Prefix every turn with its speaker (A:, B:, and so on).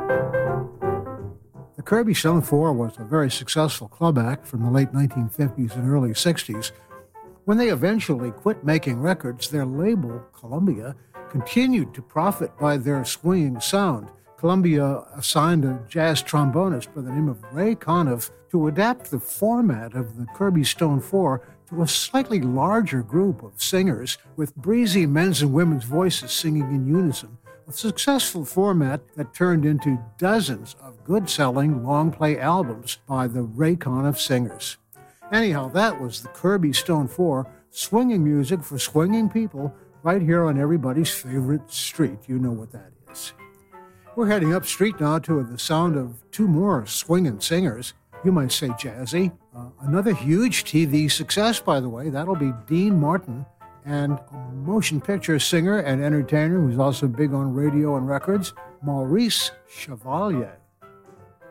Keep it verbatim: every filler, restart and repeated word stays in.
A: The Kirby Stone Four was a very successful club act from the late nineteen fifties and early sixties. When they eventually quit making records, their label, Columbia, continued to profit by their swinging sound. Columbia assigned a jazz trombonist by the name of Ray Conniff to adapt the format of the Kirby Stone Four to a slightly larger group of singers with breezy men's and women's voices singing in unison, a successful format that turned into dozens of good-selling long-play albums by the Ray Conniff singers. Anyhow, that was the Kirby Stone Four, swinging music for swinging people right here on everybody's favorite street. You know what that is. We're heading up street now to the sound of two more swinging singers. You might say jazzy. Uh, another huge T V success, by the way. That'll be Dean Martin, and a motion picture singer and entertainer who's also big on radio and records, Maurice Chevalier.